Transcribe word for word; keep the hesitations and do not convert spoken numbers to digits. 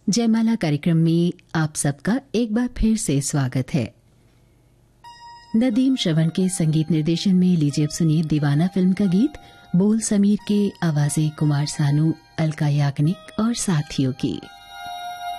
जयमाला कार्यक्रम में आप सबका एक बार फिर से स्वागत है। नदीम श्रवण के संगीत निर्देशन में लीजिए अब सुनिए दीवाना फिल्म का गीत, बोल समीर के, आवाजें कुमार सानू, अलका याग्निक और साथियों की।